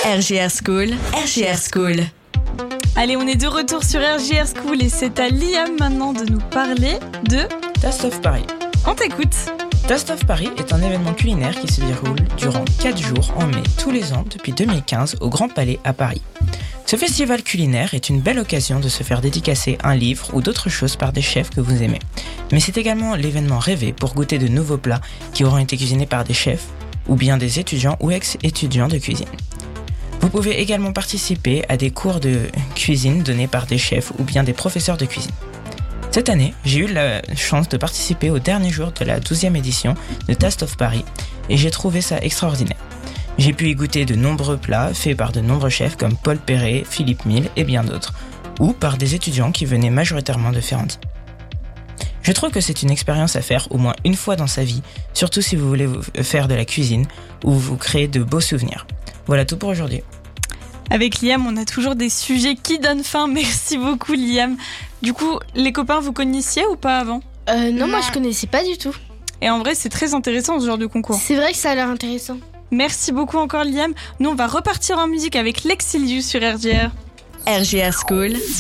RJR School, RJR School. Allez, on est de retour sur RJR School et c'est à Liam maintenant de nous parler de Taste of Paris. On t'écoute. Taste of Paris est un événement culinaire qui se déroule durant 4 jours en mai tous les ans depuis 2015 au Grand Palais à Paris. Ce festival culinaire est une belle occasion de se faire dédicacer un livre ou d'autres choses par des chefs que vous aimez. Mais c'est également l'événement rêvé pour goûter de nouveaux plats qui auront été cuisinés par des chefs ou bien des étudiants ou ex-étudiants de cuisine. Vous pouvez également participer à des cours de cuisine donnés par des chefs ou bien des professeurs de cuisine. Cette année, j'ai eu la chance de participer au dernier jour de la 12e édition de Taste of Paris et j'ai trouvé ça extraordinaire. J'ai pu y goûter de nombreux plats faits par de nombreux chefs comme Paul Perret, Philippe Mille et bien d'autres, ou par des étudiants qui venaient majoritairement de Ferrandi. Je trouve que c'est une expérience à faire au moins une fois dans sa vie, surtout si vous voulez faire de la cuisine ou vous créer de beaux souvenirs. Voilà tout pour aujourd'hui. Avec Liam, on a toujours des sujets qui donnent faim. Merci beaucoup Liam. Du coup, les copains, vous connaissiez ou pas avant ? Non, moi je connaissais pas du tout. Et en vrai, c'est très intéressant ce genre de concours. C'est vrai que ça a l'air intéressant. Merci beaucoup encore Liam. Nous, on va repartir en musique avec Lexilius sur RJR. RJR School,